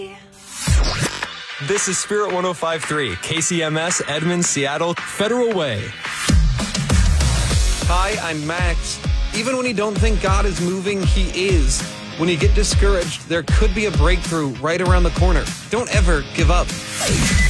This is Spirit 105.3, KCMS, Edmonds, Seattle, Federal Way. Hi, I'm Max. Even when you don't think God is moving, He is. When you get discouraged, there could be a breakthrough right around the corner. Don't ever give up.